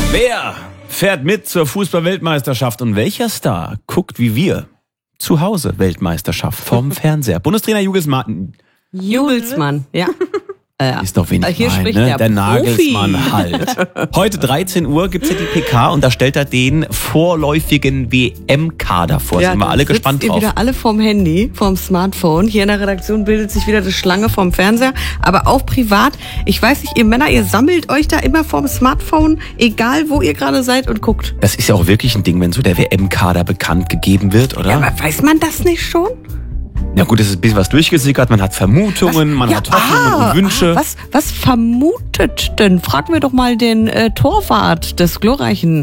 Wer fährt mit zur Fußball-Weltmeisterschaft und welcher Star guckt wie wir zu Hause Weltmeisterschaft vom Fernseher? Bundestrainer Jugelsmann, ja. Ist doch wenig hier mein, spricht ne? Der Profi. Nagelsmann halt. Heute 13 Uhr gibt's ja die PK und da stellt er den vorläufigen WM-Kader vor. Sind wir alle gespannt drauf. Ihr wieder alle vorm Handy, vorm Smartphone. Hier in der Redaktion bildet sich wieder die Schlange vorm Fernseher, aber auch privat. Ich weiß nicht, ihr Männer, ihr sammelt euch da immer vorm Smartphone, egal wo ihr gerade seid und guckt. Das ist ja auch wirklich ein Ding, wenn so der WM-Kader bekannt gegeben wird, oder? Ja, aber weiß man das nicht schon? Ja gut, es ist ein bisschen was durchgesickert, man hat Vermutungen, man hat Hoffnungen und Wünsche. Was vermutet denn? Fragen wir doch mal den Torwart des glorreichen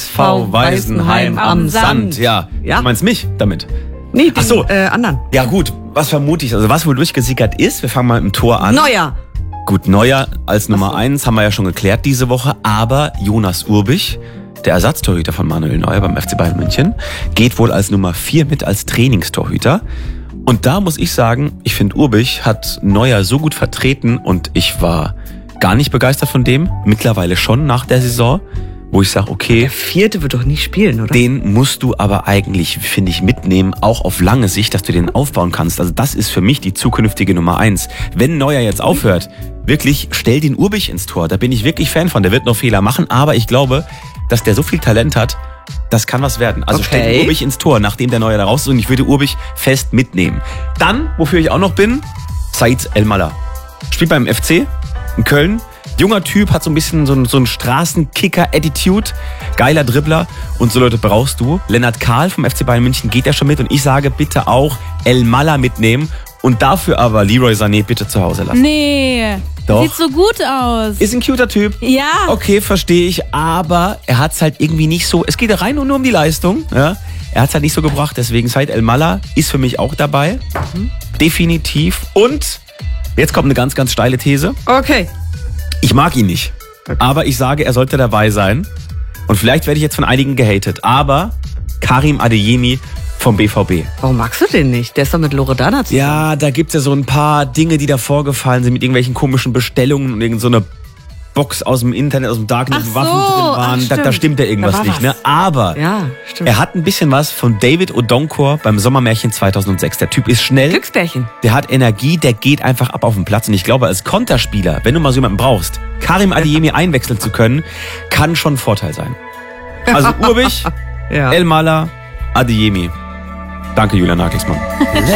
SV Weisenheim am Sand. Ja, du meinst mich damit? Nee, den anderen. Ja gut, was vermute ich? Also was wohl durchgesickert ist, wir fangen mal mit dem Tor an. Neuer. Gut, Neuer als Nummer 1 haben wir ja schon geklärt diese Woche, aber Jonas Urbich, der Ersatztorhüter von Manuel Neuer beim FC Bayern München, geht wohl als Nummer 4 mit als Trainingstorhüter. Und da muss ich sagen, ich finde, Urbich hat Neuer so gut vertreten und ich war gar nicht begeistert von dem. Mittlerweile schon nach der Saison, wo ich sage, okay. Der 4. wird doch nicht spielen, oder? Den musst du aber eigentlich, finde ich, mitnehmen, auch auf lange Sicht, dass du den aufbauen kannst. Also das ist für mich die zukünftige Nummer 1. Wenn Neuer jetzt aufhört, wirklich, stell den Urbich ins Tor. Da bin ich wirklich Fan von. Der wird noch Fehler machen, aber ich glaube, dass der so viel Talent hat, das kann was werden. Also stell Urbich ins Tor, nachdem der Neue da raus ist, und ich würde Urbich fest mitnehmen. Dann, wofür ich auch noch bin, Said El-Mallah. Spielt beim FC in Köln. Junger Typ, hat so ein bisschen so ein Straßenkicker-Attitude. Geiler Dribbler. Und so Leute brauchst du. Lennart Kahl vom FC Bayern München geht ja schon mit. Und ich sage, bitte auch El-Mallah mitnehmen. Und dafür aber Leroy Sané bitte zu Hause lassen. Nee, doch. Sieht so gut aus. Ist ein cuter Typ. Ja. Okay, verstehe ich. Aber er hat es halt irgendwie nicht so, es geht ja rein und nur um die Leistung. Ja? Er hat es halt nicht so gebracht. Deswegen Said El-Mallah ist für mich auch dabei. Definitiv. Und jetzt kommt eine ganz, ganz steile These. Okay. Ich mag ihn nicht. Aber ich sage, er sollte dabei sein. Und vielleicht werde ich jetzt von einigen gehatet. Aber Karim Adeyemi vom BVB. Warum magst du den nicht? Der ist doch mit Loredana zusammen. Ja, da gibt's ja so ein paar Dinge, die da vorgefallen sind mit irgendwelchen komischen Bestellungen und irgend so eine Box aus dem Internet, aus dem Darknet, wo Waffen drin waren. Da stimmt ja irgendwas nicht. Ne? Aber er hat ein bisschen was von David Odonkor beim Sommermärchen 2006. Der Typ ist schnell. Glücksbärchen. Der hat Energie, der geht einfach ab auf den Platz. Und ich glaube, als Konterspieler, wenn du mal so jemanden brauchst, Karim Adeyemi einwechseln zu können, kann schon ein Vorteil sein. Also Urbich, El-Mallah, Adeyemi. Danke, Julian Nagelsmann.